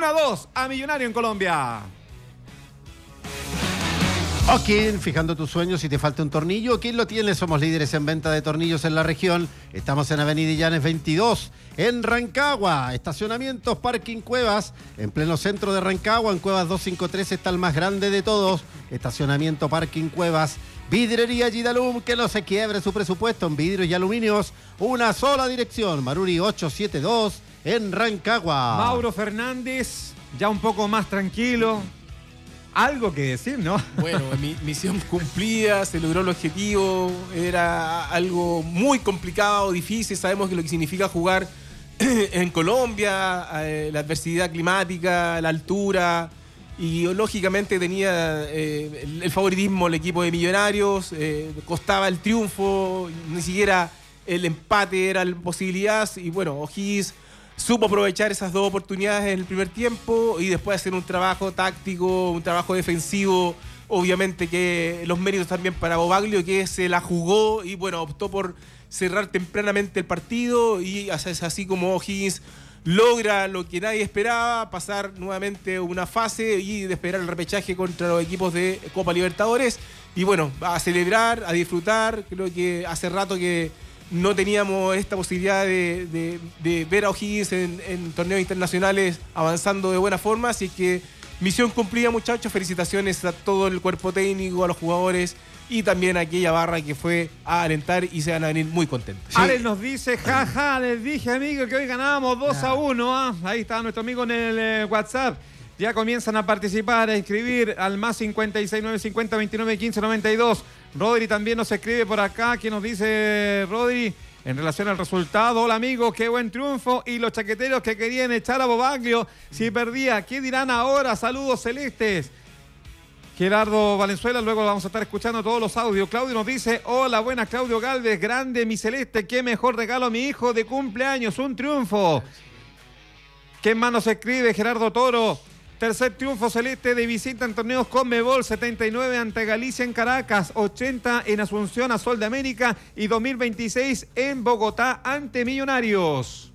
1-2 a Millonario en Colombia. O'Higgins, fijando tus sueños, si te falta un tornillo, ¿quién lo tiene? Somos líderes en venta de tornillos en la región. Estamos en Avenida Illanes 22, en Rancagua. Estacionamientos, parking Cuevas, en pleno centro de Rancagua. En Cuevas 253 está el más grande de todos. Estacionamiento, parking Cuevas. Vidrería Gidalum, que no se quiebre su presupuesto en vidrios y aluminios. Una sola dirección, Maruri 872, en Rancagua. Mauro Fernández, ya un poco más tranquilo. Algo que decir, ¿no? Bueno, misión cumplida, se logró el objetivo, era algo muy complicado, difícil, sabemos que lo que significa jugar en Colombia, la adversidad climática, la altura, y lógicamente tenía el favoritismo el equipo de Millonarios, costaba el triunfo, ni siquiera el empate era la posibilidad, y bueno, O'Higgins supo aprovechar esas dos oportunidades en el primer tiempo y después hacer un trabajo táctico, un trabajo defensivo. Obviamente que los méritos también para Bobaglio, que se la jugó y bueno, optó por cerrar tempranamente el partido, y es así como O'Higgins logra lo que nadie esperaba, pasar nuevamente una fase y de esperar el repechaje contra los equipos de Copa Libertadores. Y bueno, a celebrar, a disfrutar. Creo que hace rato que no teníamos esta posibilidad de ver a O'Higgins en torneos internacionales avanzando de buena forma, así que misión cumplida, muchachos. Felicitaciones a todo el cuerpo técnico, a los jugadores y también a aquella barra que fue a alentar, y se van a venir muy contentos. Sí. Alex nos dice, jaja, les dije, amigo, que hoy ganábamos 2-1. Ahí está nuestro amigo en el WhatsApp. Ya comienzan a participar, a escribir al más 56950 2915 92. Rodri también nos escribe por acá. ¿Qué nos dice Rodri en relación al resultado? Hola amigos, qué buen triunfo. Y los chaqueteros que querían echar a Bobaglio si perdía, ¿qué dirán ahora? Saludos celestes. Gerardo Valenzuela, luego vamos a estar escuchando todos los audios. Claudio nos dice, hola, buenas, Claudio Galvez, grande mi celeste, qué mejor regalo a mi hijo de cumpleaños, un triunfo. ¿Quién más nos escribe? Gerardo Toro. Tercer triunfo celeste de visita en torneos Conmebol, 79 ante Galicia en Caracas, 80 en Asunción a Sol de América y 2026 en Bogotá ante Millonarios.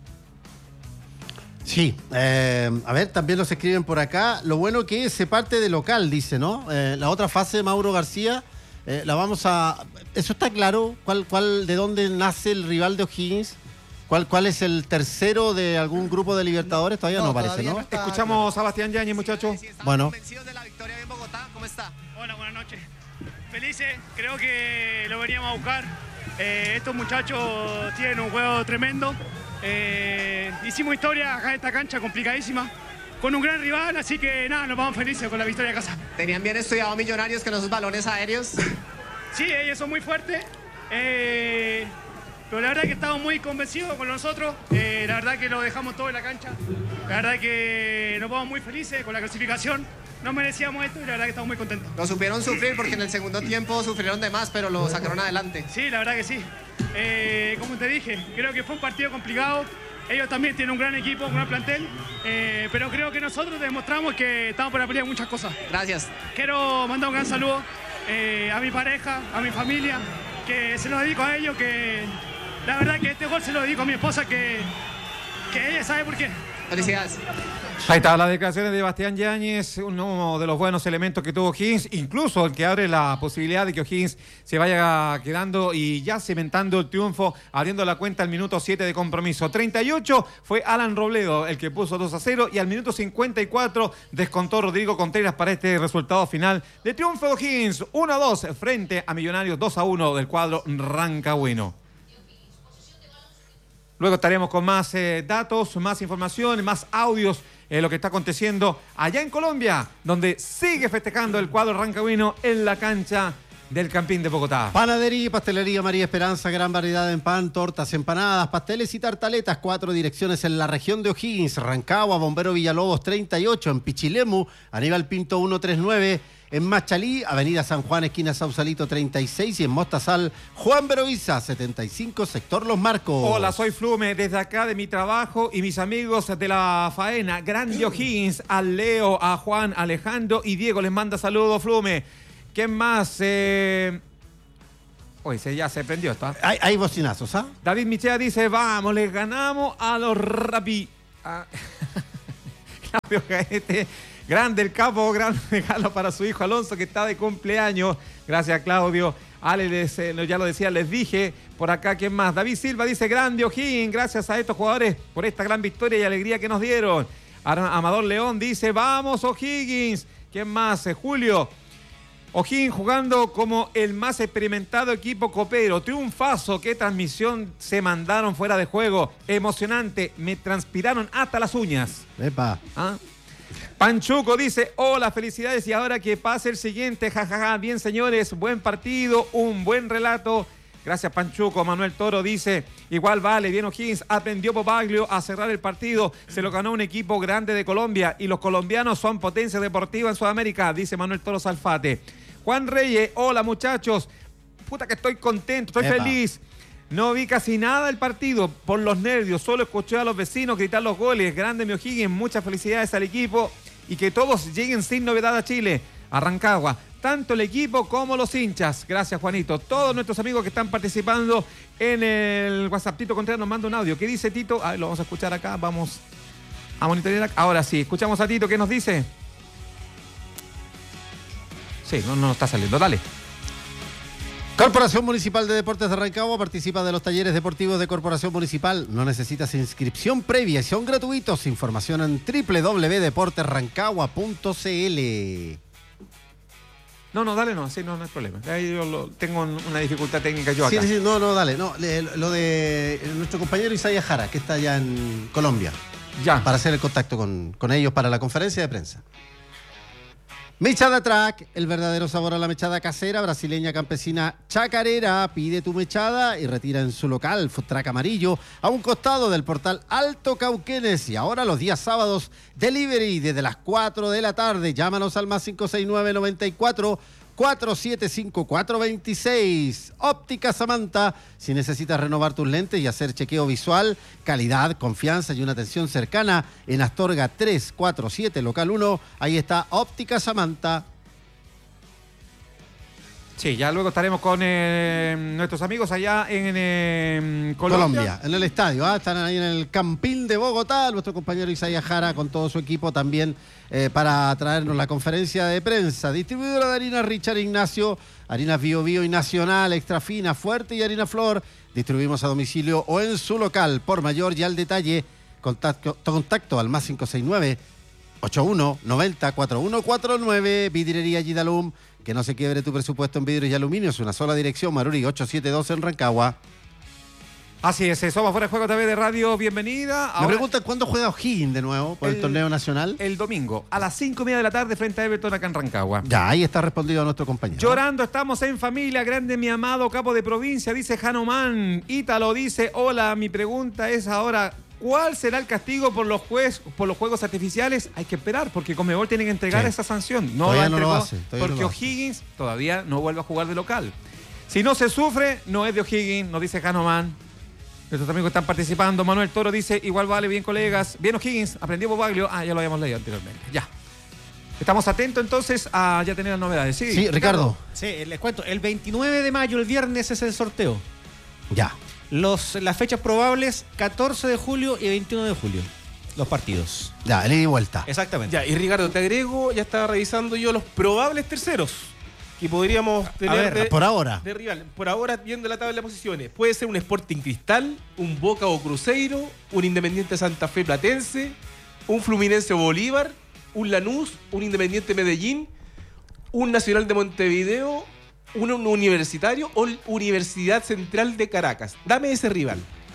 Sí, a ver, también nos escriben por acá. Lo bueno que se parte de local, dice, ¿no? La otra fase, Mauro García, la vamos a... ¿Eso está claro? ¿De dónde nace el rival de O'Higgins? ¿Cuál es el tercero de algún grupo de Libertadores? Todavía no parece, ¿no? Escuchamos a Bastián Yáñez, muchachos. Bueno. ¿Convencidos de la victoria en Bogotá? ¿Cómo está? Hola, buenas noches. Felices, creo que lo veníamos a buscar. Estos muchachos tienen un juego tremendo. Hicimos historia acá en esta cancha complicadísima, con un gran rival, así que nada, nos vamos felices con la victoria de casa. ¿Tenían bien estudiado Millonarios con esos balones aéreos? Sí, ellos son muy fuertes. Pero la verdad que estamos muy convencidos con nosotros, la verdad que lo dejamos todo en la cancha, la verdad que nos vamos muy felices con la clasificación, no merecíamos esto y la verdad que estamos muy contentos. Lo supieron sufrir porque en el segundo tiempo sufrieron de más, pero lo sacaron adelante. Sí, la verdad que sí. Como te dije, creo que fue un partido complicado, ellos también tienen un gran equipo, un gran plantel, pero creo que nosotros demostramos que estamos para pelear muchas cosas. Gracias. Quiero mandar un gran saludo a mi pareja, a mi familia, que se lo dedico a ellos, que... La verdad que este gol se lo dedico a mi esposa, que ella sabe por qué. Felicidades. Ahí está las declaraciones de Bastián Yáñez, uno de los buenos elementos que tuvo O'Higgins, incluso el que abre la posibilidad de que O'Higgins se vaya quedando y ya cimentando el triunfo, abriendo la cuenta al minuto 7 de compromiso. 38 fue Alan Robledo el que puso 2-0 y al minuto 54 descontó Rodrigo Contreras para este resultado final de triunfo de O'Higgins 1-2 frente a Millonarios 2-1 del cuadro rancagüino. Luego estaremos con más datos, más información, más audios lo que está aconteciendo allá en Colombia, donde sigue festejando el cuadro rancagüino en la cancha del Campín de Bogotá. Panadería y Pastelería María Esperanza, gran variedad en pan, tortas, empanadas, pasteles y tartaletas. 4 direcciones en la región de O'Higgins, Rancagua, Bombero Villalobos 38, en Pichilemu, Aníbal Pinto 139, en Machalí, Avenida San Juan, esquina Sausalito 36, y en Mostazal, Juan Beroiza 75, sector Los Marcos. Hola, soy Flume, desde acá de mi trabajo y mis amigos de la faena, Grande O'Higgins, a Leo, a Juan, Alejandro y Diego les manda saludos, Flume. ¿Quién más? Ya se prendió esto. Hay bocinazos, ¿ah? David Michea dice, vamos, les ganamos a los Claudio Gaete. Grande el capo, gran regalo para su hijo Alonso, que está de cumpleaños. Gracias, Claudio. Ale, ya lo decía, les dije. Por acá, ¿quién más? David Silva dice, grande O'Higgins, gracias a estos jugadores por esta gran victoria y alegría que nos dieron. Amador León dice, vamos O'Higgins. ¿Quién más? Julio. O'Higgins jugando como el más experimentado equipo copero. Triunfazo, qué transmisión se mandaron fuera de juego. Emocionante, me transpiraron hasta las uñas. Epa. ¿Ah? Panchuco dice, hola, felicidades y ahora que pase el siguiente, jajaja, bien señores, buen partido, un buen relato. Gracias Panchuco. Manuel Toro dice, igual vale, bien O'Higgins, aprendió Popaglio a cerrar el partido, se lo ganó un equipo grande de Colombia y los colombianos son potencia deportiva en Sudamérica, dice Manuel Toro Salfate. Juan Reyes, hola muchachos, puta que estoy contento, estoy feliz. No vi casi nada del partido por los nervios, solo escuché a los vecinos gritar los goles. Grande mi O'Higgins, muchas felicidades al equipo y que todos lleguen sin novedad a Chile, a Rancagua. Tanto el equipo como los hinchas. Gracias, Juanito. Todos nuestros amigos que están participando en el WhatsApp. Tito Contreras nos manda un audio. ¿Qué dice Tito? Lo vamos a escuchar acá, vamos a monitorear. Ahora sí, escuchamos a Tito, ¿qué nos dice? Sí, no está saliendo, dale. Corporación Municipal de Deportes de Rancagua participa de los talleres deportivos de Corporación Municipal. No necesitas inscripción previa y son gratuitos. Información en www.deportesrancagua.cl. No, dale, no, sí, no hay problema. Ahí yo tengo una dificultad técnica yo acá. Sí, dale. No, lo de nuestro compañero Isaías Jara, que está allá en Colombia. Ya. Para hacer el contacto con ellos para la conferencia de prensa. Mechada Track, el verdadero sabor a la mechada casera, brasileña campesina chacarera. Pide tu mechada y retira en su local, Food Truck Amarillo, a un costado del portal Alto Cauquenes. Y ahora los días sábados, delivery desde las 4 de la tarde. Llámanos al más 569-94-475-426. Óptica Samantha, si necesitas renovar tus lentes y hacer chequeo visual, calidad, confianza y una atención cercana en Astorga 347, local 1, ahí está Óptica Samantha. Sí, ya luego estaremos con nuestros amigos allá en Colombia. En el estadio, están ahí en el Campín de Bogotá, nuestro compañero Isaías Jara con todo su equipo también para traernos la conferencia de prensa. Distribuidora de harinas Richard Ignacio, harinas Bio Bio y Nacional, extra fina, fuerte y harina flor. Distribuimos a domicilio o en su local. Por mayor y al detalle, contacto al más 569-8190-4149. Vidriería Gidalum. Que no se quiebre tu presupuesto en vidrios y aluminio. Es una sola dirección, Maruri 872 en Rancagua. Así es, somos Fuera de Juego TV de Radio, bienvenida. Me preguntan cuándo juega O'Higgins de nuevo por el torneo nacional. El domingo, a las 5:30 de la tarde frente a Everton acá en Rancagua. Ya, ahí está respondido a nuestro compañero. Llorando, estamos en familia, grande mi amado capo de provincia, dice Hanuman. Ítalo dice, hola, mi pregunta es ahora, ¿cuál será el castigo por los juegos artificiales? Hay que esperar, porque Conmebol tiene que entregar esa sanción. Todavía no lo hace. Porque O'Higgins todavía no vuelve a jugar de local. Si no se sufre, no es de O'Higgins, nos dice Hanuman. Nuestros amigos están participando. Manuel Toro dice, igual vale, bien colegas. Bien O'Higgins, aprendió Popaglio. Ya lo habíamos leído anteriormente. Ya. Estamos atentos entonces a ya tener las novedades. Sí, Ricardo. Sí, les cuento. El 29 de mayo, el viernes, es el sorteo. Ya. Las fechas probables, 14 de julio y 21 de julio. Los partidos. Ya, el ida y vuelta. Exactamente. Ya, y Ricardo, te agrego, ya estaba revisando yo los probables terceros que podríamos tener por ahora. De rival. Por ahora, viendo la tabla de posiciones, puede ser un Sporting Cristal, un Boca o Cruzeiro, un Independiente Santa Fe Platense, un Fluminense Bolívar, un Lanús, un Independiente Medellín, un Nacional de Montevideo, un Universitario o Universidad Central de Caracas. Dame ese rival.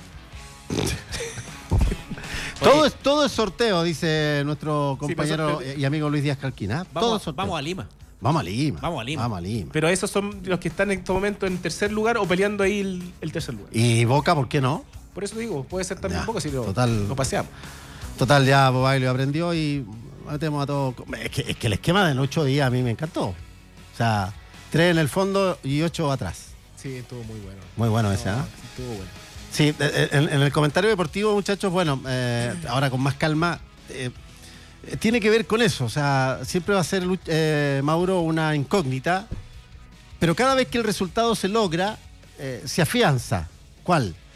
Todo es sorteo, dice nuestro compañero y amigo Luis Díaz Calquina. Vamos a Lima. Vamos a Lima. Vamos a Lima. Pero esos son los que están en este momento en tercer lugar o peleando ahí el tercer lugar. ¿Y Boca, por qué no? Por eso digo, puede ser también Ya, Boca si lo paseamos. Total, ya Popaglio aprendió y metemos a todos. Es que el esquema de 8 días a mí me encantó. O sea, 3 en el fondo y 8 atrás. Sí, estuvo muy bueno. Muy bueno ese, ¿ah? Estuvo bueno. Sí, en el comentario deportivo, muchachos, bueno, ahora con más calma, tiene que ver con eso. O sea, siempre va a ser, Mauro, una incógnita, pero cada vez que el resultado se logra, se afianza. ¿Cuál?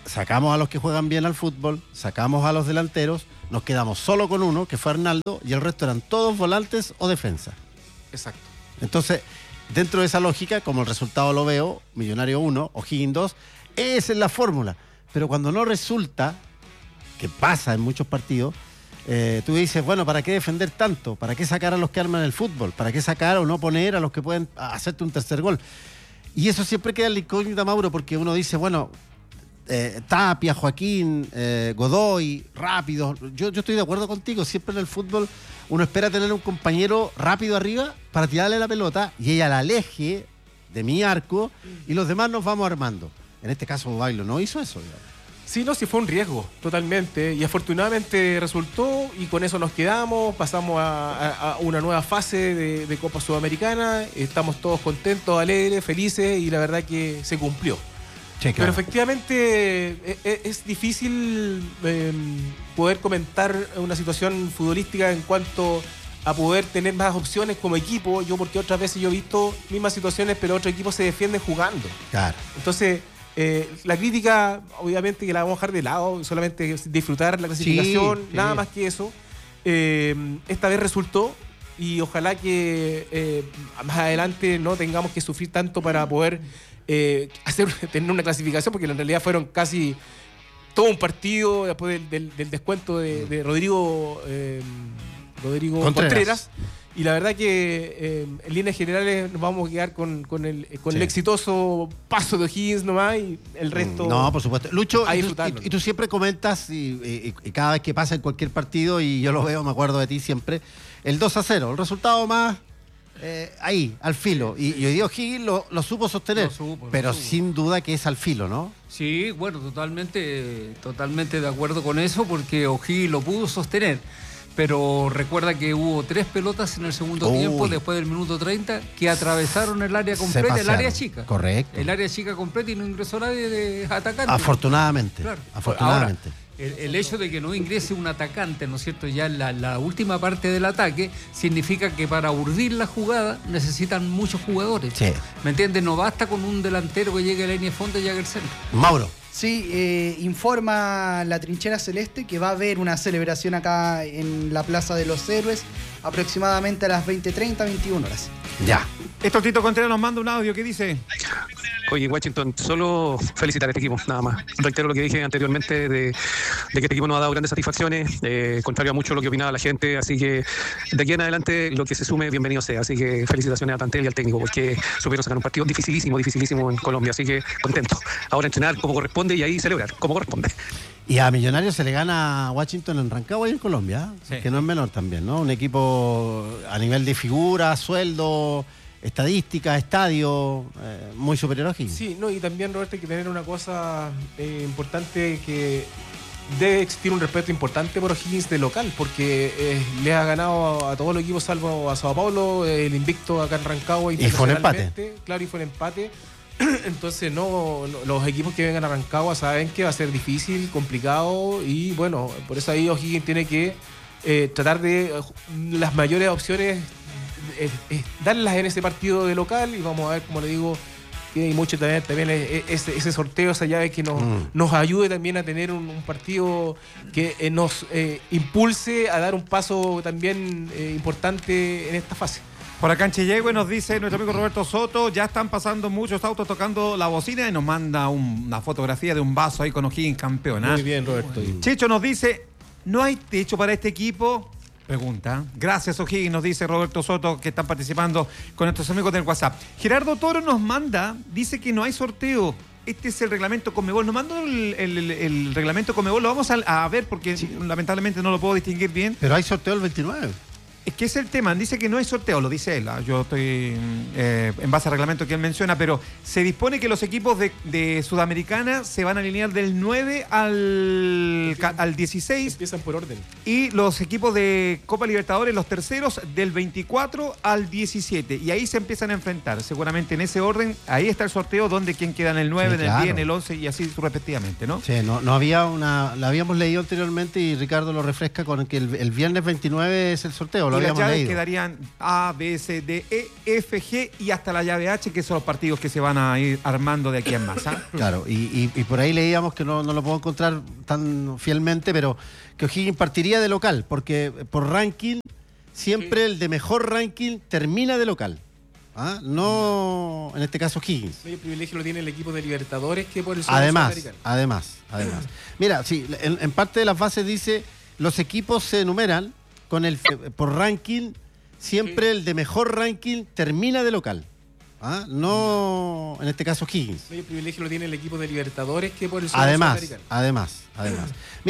sacamos a los que juegan bien al fútbol, sacamos a los delanteros, nos quedamos solo con uno, que fue Arnaldo, y el resto eran todos volantes o defensa. Exacto. Entonces, dentro de esa lógica, como el resultado lo veo, Millonario 1, O'Higgins 2, esa es la fórmula. Pero cuando no resulta, que pasa en muchos partidos, tú dices, bueno, ¿para qué defender tanto? ¿Para qué sacar a los que arman el fútbol? ¿Para qué sacar o no poner a los que pueden hacerte un tercer gol? Y eso siempre queda en la incógnita, Mauro, porque uno dice, bueno, Tapia, Joaquín, Godoy, rápido. Yo estoy de acuerdo contigo, siempre en el fútbol uno espera tener un compañero rápido arriba para tirarle la pelota y ella la aleje de mi arco y los demás nos vamos armando. En este caso, Bailo no hizo eso, digamos. Sí, no, sí fue un riesgo, totalmente. Y afortunadamente resultó y con eso nos quedamos. Pasamos a una nueva fase de Copa Sudamericana. Estamos todos contentos, alegres, felices y la verdad que se cumplió. Sí, claro. Pero efectivamente es difícil poder comentar una situación futbolística en cuanto a poder tener más opciones como equipo. Yo porque otras veces yo he visto mismas situaciones, pero otros equipos se defienden jugando. Claro. Entonces... la crítica, obviamente, que la vamos a dejar de lado, solamente disfrutar la clasificación, sí. nada más que eso. Esta vez resultó y ojalá que más adelante no tengamos que sufrir tanto para poder tener una clasificación, porque en realidad fueron casi todo un partido después del descuento de Rodrigo Contreras. Y la verdad que en líneas generales nos vamos a quedar con el exitoso paso de O'Higgins nomás y el resto. No, por supuesto. Lucho, y tú siempre comentas y cada vez que pasa en cualquier partido, y yo lo veo, me acuerdo de ti siempre, el 2-0, el resultado más ahí, al filo. Y hoy día O'Higgins lo supo sostener, pero sin duda que es al filo, ¿no? Sí, bueno, totalmente de acuerdo con eso, porque O'Higgins lo pudo sostener. Pero recuerda que hubo 3 pelotas en el segundo tiempo, después del minuto 30, que atravesaron el área completa, el área chica. Correcto. El área chica completa y no ingresó nadie de atacante. Afortunadamente. Claro. Afortunadamente. Ahora, el hecho de que no ingrese un atacante, ¿no es cierto?, ya en la última parte del ataque, significa que para urdir la jugada necesitan muchos jugadores. Sí. ¿Me entiendes? No basta con un delantero que llegue a la línea de fondo y llegue al centro. Mauro. Sí, informa la Trinchera Celeste que va a haber una celebración acá en la Plaza de los Héroes aproximadamente a las 20:30, 21 horas. Ya. Esto Tito Contreras nos manda un audio que dice... Oye, Washington, solo felicitar a este equipo, nada más. Reitero lo que dije anteriormente de que este equipo nos ha dado grandes satisfacciones, contrario a mucho lo que opinaba la gente, así que de aquí en adelante lo que se sume, bienvenido sea. Así que felicitaciones a Tantel y al técnico, porque supieron sacar un partido dificilísimo en Colombia, así que contento. Ahora entrenar como corresponde y ahí celebrar como corresponde. Y a Millonarios se le gana a Washington en Rancagua y en Colombia, sí, que no es menor también, ¿no? Un equipo a nivel de figura, sueldo, estadística, estadio, muy superior a O'Higgins. Sí, no, y también, Roberto, hay que tener una cosa importante, que debe existir un respeto importante por O'Higgins de local, porque le ha ganado a todos los equipos salvo a Sao Paulo, el invicto acá en Rancagua. Y fue un empate. Claro, y fue un empate. Entonces los equipos que vengan a Rancagua saben que va a ser difícil, complicado, y bueno, por eso ahí O'Higgins tiene que tratar de las mayores opciones, darlas en ese partido de local, y vamos a ver, como le digo, y mucho también ese sorteo, esa llave que nos ayude también a tener un partido que nos impulse a dar un paso también importante en esta fase. Por acá en Chillegüe nos dice nuestro amigo Roberto Soto, ya están pasando muchos autos tocando la bocina, y nos manda una fotografía de un vaso ahí con O'Higgins campeón. Muy bien, Roberto. Chicho nos dice, ¿no hay techo para este equipo? Pregunta. Gracias, O'Higgins, nos dice Roberto Soto, que están participando con nuestros amigos del WhatsApp. Gerardo Toro nos manda, dice que no hay sorteo. Este es el reglamento Conmebol. Nos mandó el reglamento Conmebol, lo vamos a ver porque lamentablemente no lo puedo distinguir bien. Pero hay sorteo el 29. Es que es el tema, dice que no hay sorteo, lo dice él, yo estoy en base al reglamento que él menciona, pero se dispone que los equipos de Sudamericana se van a alinear del 9 al 16. Empiezan por orden. Y los equipos de Copa Libertadores, los terceros, del 24 al 17. Y ahí se empiezan a enfrentar, seguramente en ese orden. Ahí está el sorteo, donde quién queda en el 9, sí, en el 10, en el 11 y así respectivamente, ¿no? Sí, no había la habíamos leído anteriormente y Ricardo lo refresca con que el viernes 29 es el sorteo. lo y las habíamos llaves leído. quedarían A, B, C, D, E, F, G y hasta la llave H, que son los partidos que se van a ir armando de aquí en más. ¿Ah? Claro, y por ahí leíamos que no lo puedo encontrar tan fielmente, pero que O'Higgins partiría de local, porque por ranking, siempre el de mejor ranking termina de local. ¿Ah? No, en este caso O'Higgins. El privilegio lo tiene el equipo de Libertadores que por el Además. Sudamericano. Mira, sí, en parte de las bases dice, los equipos se enumeran con por ranking, siempre el de mejor ranking termina de local. ¿Ah? No, en este caso O'Higgins. El privilegio lo tiene el equipo de Libertadores que por el Además. Sudamericano.